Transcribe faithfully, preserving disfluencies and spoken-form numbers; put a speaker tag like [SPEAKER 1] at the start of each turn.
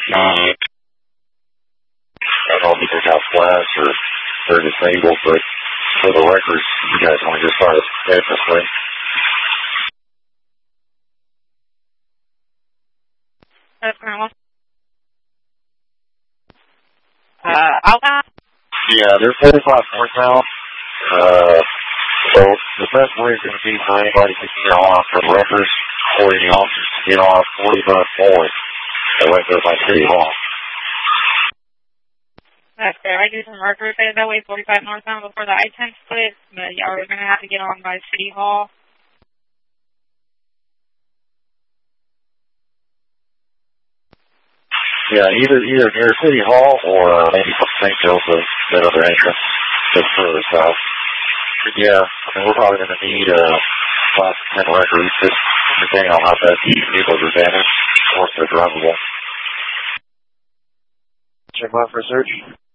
[SPEAKER 1] not. I don't know if people got flash or they're disabled, but for the record, you guys want to just start head this way.
[SPEAKER 2] That's Grandma. Uh, outbound?
[SPEAKER 1] Yeah, they're forty-five northbound. Uh, so the best way is going to be for anybody to get off for the records, or any officers to get off forty-five forward. That way goes by City Hall.
[SPEAKER 2] That's fair. I do some records that way, forty-five northbound before the I ten split, but y'all are going to have to get on by City Hall.
[SPEAKER 1] Yeah, either either near City Hall or uh, maybe Saint Joseph, that other entrance that's further south. But yeah, I mean, we're probably going to need uh, class ten records, just depending on how fast these vehicles are damaged or if they're drivable.
[SPEAKER 3] Check out for a search.